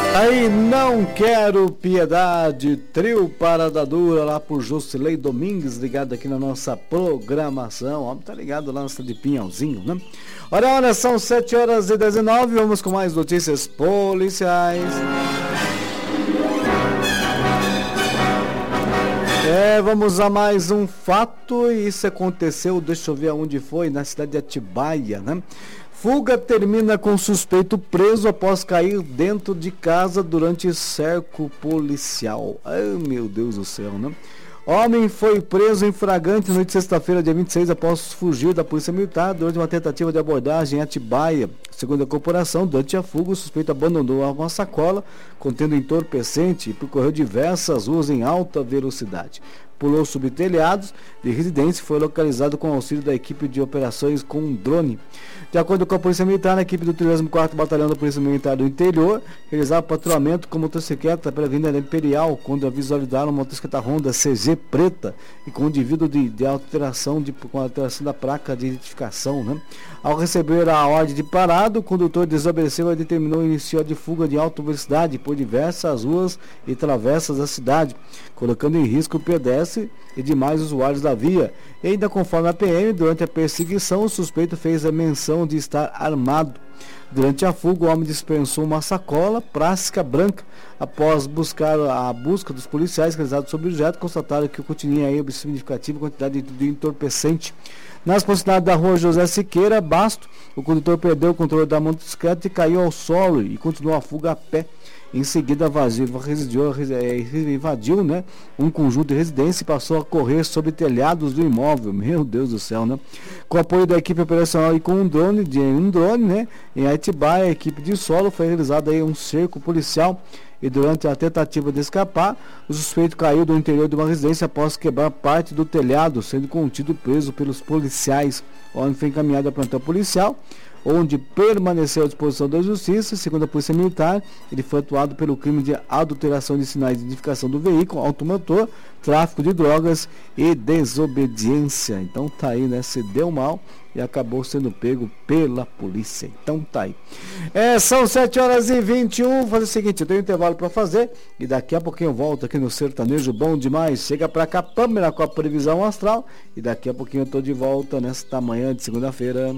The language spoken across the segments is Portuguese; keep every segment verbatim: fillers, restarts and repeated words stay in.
Aí, Não Quero Piedade, trio Parada Dura lá por Jusilei Domingues, ligado aqui na nossa programação. Ó, tá ligado lá na cidade de Pinhalzinho, né? Olha, olha, são sete horas e dezenove, vamos com mais notícias policiais. É, vamos a mais um fato, e isso aconteceu, deixa eu ver aonde foi, na cidade de Atibaia, né? Fuga termina com suspeito preso após cair dentro de casa durante cerco policial. Ai, meu Deus do céu, né? Homem foi preso em flagrante noite de sexta-feira, dia vinte e seis, após fugir da Polícia Militar durante uma tentativa de abordagem em Atibaia. Segundo a corporação, durante a fuga, o suspeito abandonou uma sacola contendo entorpecente e percorreu diversas ruas em alta velocidade. Pulou sobre telhados de residência e foi localizado com o auxílio da equipe de operações com um drone. De acordo com a Polícia Militar, a equipe do trigésimo quarto Batalhão da Polícia Militar do Interior realizava patrulhamento com motocicleta pela Avenida Imperial, quando visualizaram uma motocicleta Honda C G preta e com um indivíduo de, de alteração, de, com alteração da placa de identificação, né? Ao receber a ordem de parada, o condutor desobedeceu e determinou iniciar de fuga de alta velocidade por diversas ruas e travessas da cidade, colocando em risco o pedestre e demais usuários da via. E ainda conforme a P M, durante a perseguição, o suspeito fez a menção de estar armado. Durante a fuga, o homem dispensou uma sacola plástica branca. Após buscar a busca dos policiais realizados sobre o objeto, constataram que continha aí uma significativa quantidade de entorpecente. Nas proximidades da rua José Siqueira Basto, o condutor perdeu o controle da motocicleta e caiu ao solo e continuou a fuga a pé. Em seguida, vazio, residiu, invadiu, né, um conjunto de residência e passou a correr sobre telhados do imóvel. Meu Deus do céu, né? Com o apoio da equipe operacional e com um drone, de, um drone né, em Atibaia, a equipe de solo, foi realizado aí um cerco policial. E durante a tentativa de escapar, o suspeito caiu do interior de uma residência após quebrar parte do telhado, sendo contido preso pelos policiais. O homem foi encaminhado a plantão policial, onde permaneceu à disposição da justiça. Segundo a Polícia Militar, ele foi atuado pelo crime de adulteração de sinais de identificação do veículo, automotor, tráfico de drogas e desobediência. Então tá aí, né? Se deu mal e acabou sendo pego pela polícia. Então tá aí. É, são sete horas e vinte e um. Vou fazer o seguinte, eu tenho um intervalo para fazer e daqui a pouquinho eu volto aqui no Sertanejo Bom Demais. Chega pra cá, Pâmela, com a previsão astral, e daqui a pouquinho eu tô de volta nesta manhã de segunda-feira.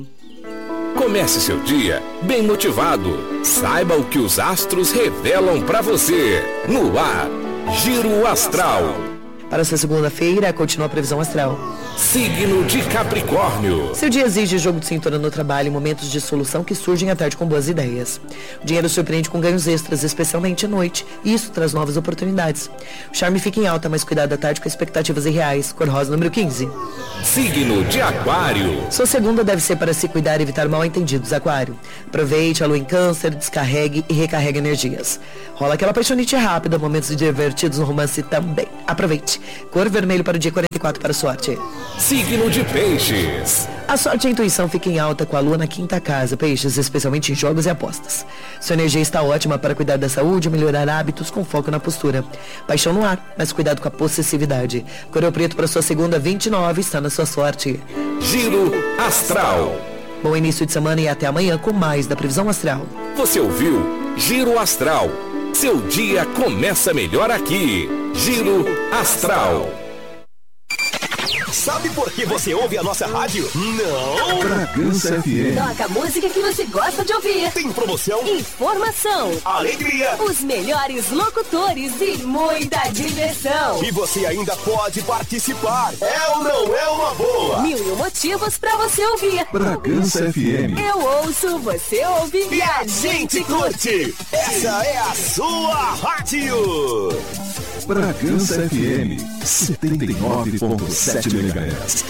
Comece seu dia bem motivado. Saiba o que os astros revelam para você. No ar, Giro Astral. Para essa segunda-feira, continua a previsão astral. Signo de Capricórnio. Seu dia exige jogo de cintura no trabalho e momentos de solução que surgem à tarde com boas ideias. O dinheiro surpreende com ganhos extras, especialmente à noite, e isso traz novas oportunidades. O charme fica em alta, mas cuidado à tarde com expectativas irreais. Cor rosa número quinze. Signo de Aquário. Sua segunda deve ser para se cuidar e evitar mal-entendidos, Aquário. Aproveite a lua em Câncer, descarregue e recarregue energias. Rola aquela paixonite rápida, momentos divertidos no romance também. Aproveite. Cor vermelho para o dia quarenta e quatro para sorte. Signo de Peixes. A sorte e a intuição fiquem em alta com a lua na quinta casa, Peixes, especialmente em jogos e apostas. Sua energia está ótima para cuidar da saúde e melhorar hábitos com foco na postura. Paixão no ar, mas cuidado com a possessividade. Cor preto para sua segunda, vinte e nove, está na sua sorte. Giro Astral. Bom início de semana e até amanhã com mais da previsão astral. Você ouviu Giro Astral. Seu dia começa melhor aqui. Giro Astral. Sabe por que você ouve a nossa rádio? Não! Bragança F M. Toca a música que você gosta de ouvir. Tem promoção, informação, alegria, os melhores locutores e muita diversão. E você ainda pode participar. É ou não é uma boa? Mil e um motivos pra você ouvir. Bragança F M. Eu ouço, você ouve e a gente curte. Essa é a sua rádio. Bragança F M setenta e nove ponto sete megahertz.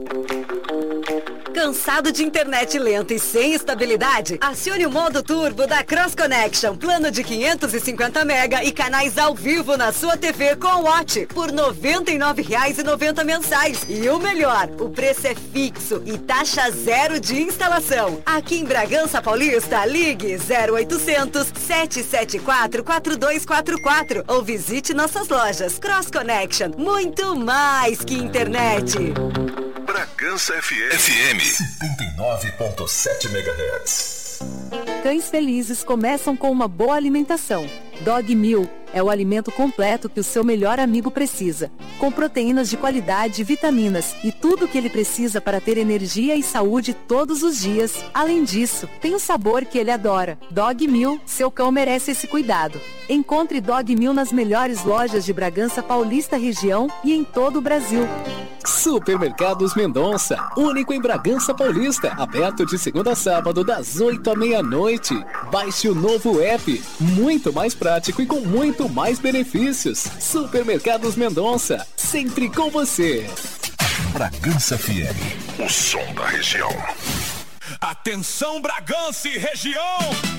Cansado de internet lenta e sem estabilidade? Acione o modo turbo da Cross Connection. Plano de quinhentos e cinquenta mega e canais ao vivo na sua T V com Watch por noventa e nove reais e noventa mensais. E o melhor, o preço é fixo e taxa zero de instalação. Aqui em Bragança Paulista, ligue zero oitocentos, sete sete quatro, quatro dois quatro quatro ou visite nossas lojas. Cross Connection, muito mais que internet. Bragança F M. F M setenta e nove ponto sete megahertz. Cães felizes começam com uma boa alimentação. Dog Meal é o alimento completo que o seu melhor amigo precisa, com proteínas de qualidade, vitaminas e tudo o que ele precisa para ter energia e saúde todos os dias. Além disso, tem o sabor que ele adora. Dog Meal, seu cão merece esse cuidado. Encontre Dog Meal nas melhores lojas de Bragança Paulista região e em todo o Brasil. Supermercados Mendonça, único em Bragança Paulista, aberto de segunda a sábado das oito à meia-noite. Baixe o novo app, muito mais prático e com muito mais benefícios. Supermercados Mendonça, sempre com você. Bragança F M, o som da região. Atenção Bragança e região!